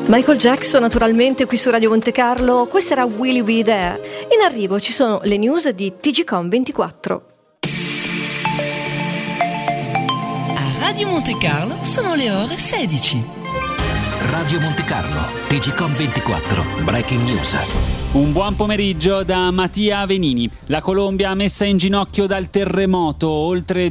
Michael Jackson naturalmente qui su Radio Monte Carlo, questa era Will You Be There. In arrivo ci sono le news di TGcom 24. A Radio Monte Carlo sono le ore 16. Radio Monte Carlo, TGcom 24, Breaking News. Un buon pomeriggio da Mattia Venini. La Colombia messa in ginocchio dal terremoto, oltre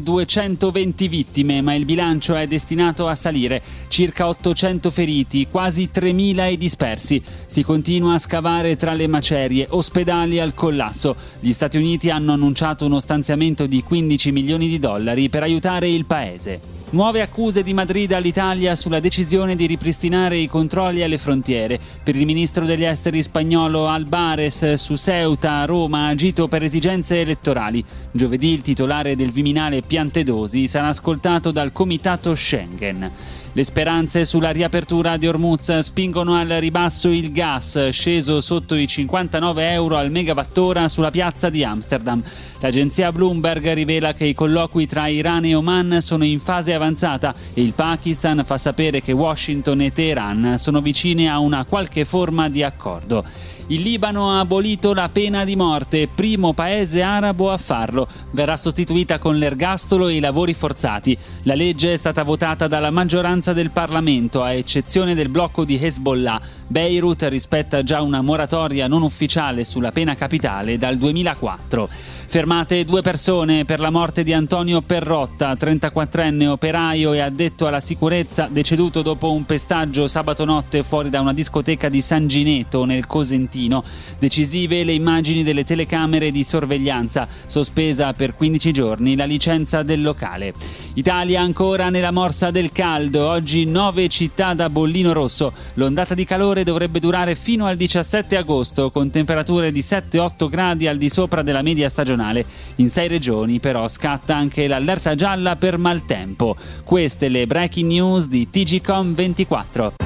220 vittime, ma il bilancio è destinato a salire. Circa 800 feriti, quasi 3.000 i dispersi. Si continua a scavare tra le macerie, ospedali al collasso. Gli Stati Uniti hanno annunciato uno stanziamento di $15 milioni per aiutare il paese. Nuove accuse di Madrid all'Italia sulla decisione di ripristinare i controlli alle frontiere. Per il ministro degli esteri spagnolo Albares su Ceuta, Roma ha agito per esigenze elettorali. Giovedì il titolare del Viminale Piantedosi sarà ascoltato dal Comitato Schengen. Le speranze sulla riapertura di Hormuz spingono al ribasso il gas, sceso sotto i 59 euro al megawattora sulla piazza di Amsterdam. L'agenzia Bloomberg rivela che i colloqui tra Iran e Oman sono in fase avanzata e il Pakistan fa sapere che Washington e Teheran sono vicine a una qualche forma di accordo. Il Libano ha abolito la pena di morte, primo paese arabo a farlo. Verrà sostituita con l'ergastolo e i lavori forzati. La legge è stata votata dalla maggioranza del Parlamento, a eccezione del blocco di Hezbollah. Beirut rispetta già una moratoria non ufficiale sulla pena capitale dal 2004. Fermate 2 persone per la morte di Antonio Perrotta, 34enne operaio e addetto alla sicurezza, deceduto dopo un pestaggio sabato notte fuori da una discoteca di San Gineto nel Cosentino. Decisive le immagini delle telecamere di sorveglianza, sospesa per 15 giorni la licenza del locale. Italia ancora nella morsa del caldo, oggi 9 città da bollino rosso. L'ondata di calore dovrebbe durare fino al 17 agosto, con temperature di 7-8 gradi al di sopra della media stagionale. In 6 regioni però scatta anche l'allerta gialla per maltempo. Queste le breaking news di TGcom 24.